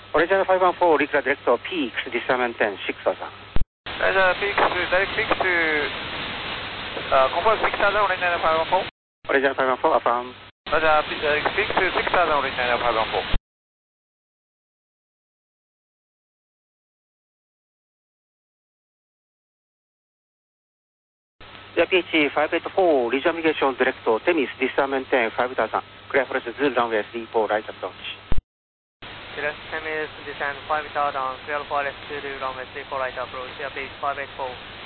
Original 514, Recla Director, PX, disarm maintain 6,000. Roger, PX, direct PX to confirm 6,000, original 514. Original 514, affirm. Roger, PX to 6,000, original 514. PH 584, Regional Navigation Director, Temis, disarm maintain 5,000. Clear for Zulu runway 34, right approach. Temis, descend 5,000, clear for Zulu runway 34, right approach, PH 584.